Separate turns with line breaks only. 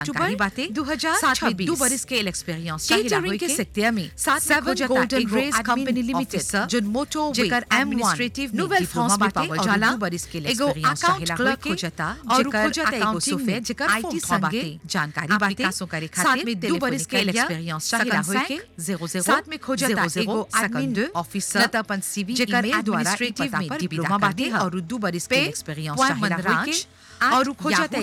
जानकारी बातें 2026 2 बरस के एक्सपीरियंस
केटरिंग के सेक्टर में 7 गोल्डन रेस कंपनी लिमिटेड
जो मोटो
जेकर
एडमिनिस्ट्रेटिव
नोवेल फ्रांस में पावल जाला
2 बरस के
एगो
एक्सपीरियंस
अकाउंट क्लर्क
खोजता
और
जेकर
खोजता एगो
अकाउंटिंग
सोफे
में
जेकर
आईटी संगे जानकारी बातें
एप्लीकेशन करे
साथ
खातिर
में 2 बरस के एक्सपीरियंस चाहिए होय के 00
साथ में खोजता एगो एडमिन
ऑफिसर नतापन सीवी
जेकर
ईमेल द्वारा
एडमिनिस्ट्रेटिव में
डिप्लोमा बातें और 2 बरस के एक्सपीरियंस चाहिए होय के
और खोजता